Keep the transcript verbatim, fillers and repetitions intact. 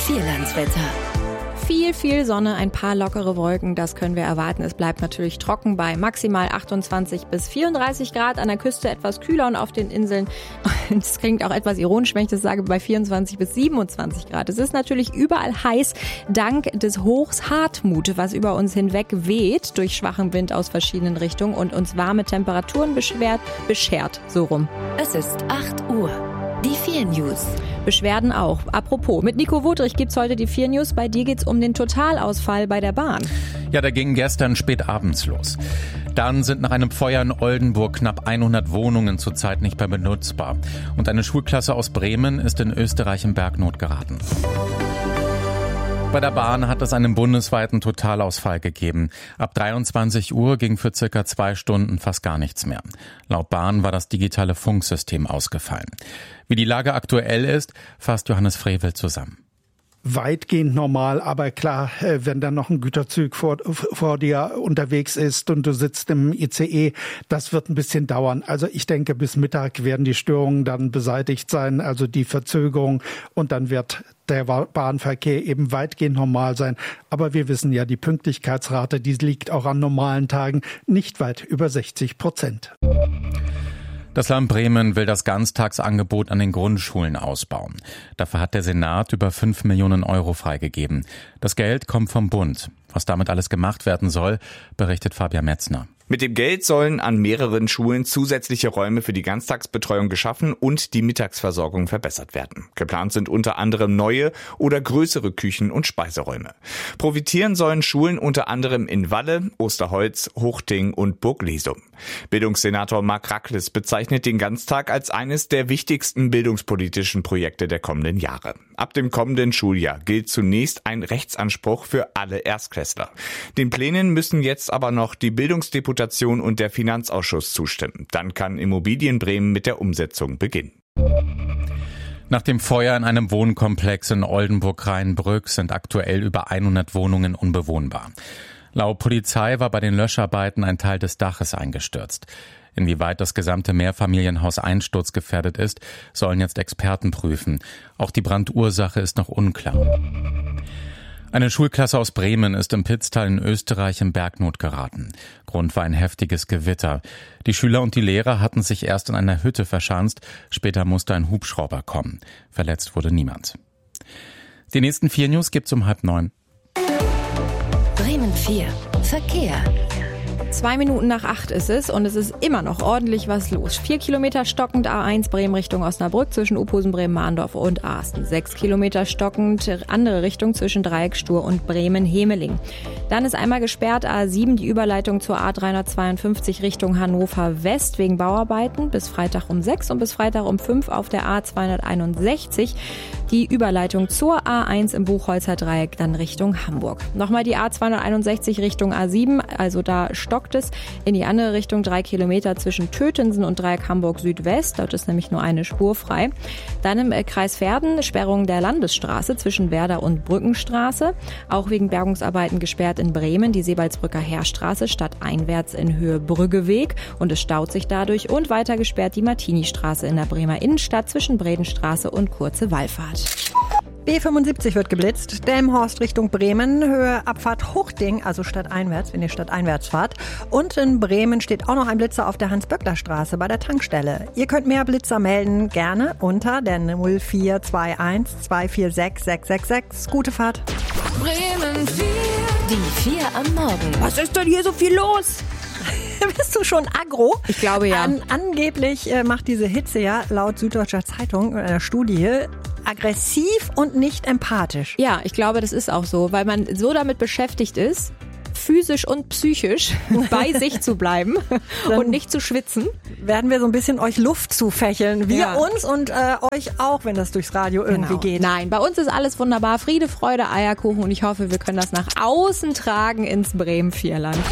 Vierlandswetter. Viel, viel Sonne, ein paar lockere Wolken, das können wir erwarten. Es bleibt natürlich trocken bei maximal achtundzwanzig bis vierunddreißig Grad, an der Küste etwas kühler und auf den Inseln, das klingt auch etwas ironisch, wenn ich das sage, bei vierundzwanzig bis siebenundzwanzig Grad. Es ist natürlich überall heiß, dank des Hochs Hartmut, was über uns hinweg weht, durch schwachen Wind aus verschiedenen Richtungen und uns warme Temperaturen beschwert, beschert, so rum. Es ist acht Uhr. Die vier News. Beschwerden auch. Apropos, mit Nico Wodrich gibt's heute die vier News. Bei dir geht's um den Totalausfall bei der Bahn. Ja, der ging gestern spät abends los. Dann sind nach einem Feuer in Oldenburg knapp hundert Wohnungen zurzeit nicht mehr benutzbar. Und eine Schulklasse aus Bremen ist in Österreich in Bergnot geraten. Bei der Bahn hat es einen bundesweiten Totalausfall gegeben. Ab dreiundzwanzig Uhr ging für circa zwei Stunden fast gar nichts mehr. Laut Bahn war das digitale Funksystem ausgefallen. Wie die Lage aktuell ist, fasst Johannes Frevel zusammen. Weitgehend normal, aber klar, wenn dann noch ein Güterzug vor, vor dir unterwegs ist und du sitzt im I C E, das wird ein bisschen dauern. Also ich denke, bis Mittag werden die Störungen dann beseitigt sein, also die Verzögerung, und dann wird der Bahnverkehr eben weitgehend normal sein. Aber wir wissen ja, die Pünktlichkeitsrate, die liegt auch an normalen Tagen nicht weit über sechzig Prozent. Das Land Bremen will das Ganztagsangebot an den Grundschulen ausbauen. Dafür hat der Senat über fünf Millionen Euro freigegeben. Das Geld kommt vom Bund. Was damit alles gemacht werden soll, berichtet Fabian Metzner. Mit dem Geld sollen an mehreren Schulen zusätzliche Räume für die Ganztagsbetreuung geschaffen und die Mittagsversorgung verbessert werden. Geplant sind unter anderem neue oder größere Küchen- und Speiseräume. Profitieren sollen Schulen unter anderem in Walle, Osterholz, Huchting und Burglesum. Bildungssenator Marc Rackles bezeichnet den Ganztag als eines der wichtigsten bildungspolitischen Projekte der kommenden Jahre. Ab dem kommenden Schuljahr gilt zunächst ein Rechtsanspruch für alle Erstklässler. Den Plänen müssen jetzt aber noch die Bildungsdeputation und der Finanzausschuss zustimmen. Dann kann Immobilien Bremen mit der Umsetzung beginnen. Nach dem Feuer in einem Wohnkomplex in Oldenburg-Rheinbrück sind aktuell über hundert Wohnungen unbewohnbar. Laut Polizei war bei den Löscharbeiten ein Teil des Daches eingestürzt. Inwieweit das gesamte Mehrfamilienhaus einsturzgefährdet ist, sollen jetzt Experten prüfen. Auch die Brandursache ist noch unklar. Eine Schulklasse aus Bremen ist im Pitztal in Österreich in Bergnot geraten. Grund war ein heftiges Gewitter. Die Schüler und die Lehrer hatten sich erst in einer Hütte verschanzt, später musste ein Hubschrauber kommen. Verletzt wurde niemand. Die nächsten vier News gibt's um halb neun. Bremen vier. Verkehr. Zwei Minuten nach acht ist es und es ist immer noch ordentlich was los. Vier Kilometer stockend A eins Bremen Richtung Osnabrück zwischen Uphusen, Bremen-Mahndorf und Asten. Sechs Kilometer stockend andere Richtung zwischen Dreieckstur und Bremen-Hemeling. Dann ist einmal gesperrt A sieben die Überleitung zur A dreihundertzweiundfünfzig Richtung Hannover West wegen Bauarbeiten bis Freitag um sechs und bis Freitag um fünf auf der A zweihunderteinundsechzig die Überleitung zur A eins im Buchholzer Dreieck dann Richtung Hamburg. Nochmal die A zweihunderteinundsechzig Richtung A sieben, also da stockt es in die andere Richtung drei Kilometer zwischen Tötensen und Dreieck Hamburg Südwest. Dort ist nämlich nur eine Spur frei. Dann im Kreis Verden Sperrung der Landesstraße zwischen Werder und Brückenstraße. Auch wegen Bergungsarbeiten gesperrt in Bremen die Seebaldsbrücker Heerstraße stadteinwärts in Höhe Brüggeweg und es staut sich dadurch. Und weiter gesperrt die Martini-Straße in der Bremer Innenstadt zwischen Bredenstraße und Kurze Wallfahrt. B fünfundsiebzig wird geblitzt, Delmenhorst Richtung Bremen, Höhe Abfahrt Huchting, also stadteinwärts, wenn ihr stadteinwärts fahrt. Und in Bremen steht auch noch ein Blitzer auf der Hans-Böckler-Straße bei der Tankstelle. Ihr könnt mehr Blitzer melden, gerne unter der null vier zwei eins zwei vier sechs sechs sechs sechs. Gute Fahrt. Bremen vier. Die vier am Morgen. Was ist denn hier so viel los? Bist du schon aggro? Ich glaube ja. An, angeblich äh, macht diese Hitze ja laut Süddeutscher Zeitung in einer Studie aggressiv und nicht empathisch. Ja, ich glaube, das ist auch so, weil man so damit beschäftigt ist, physisch und psychisch bei sich zu bleiben und nicht zu schwitzen. Werden wir so ein bisschen euch Luft zufächeln. Wir ja. uns und äh, euch auch, wenn das durchs Radio irgendwie genau. geht. Nein, bei uns ist alles wunderbar. Friede, Freude, Eierkuchen und ich hoffe, wir können das nach außen tragen ins Bremen-Vierland.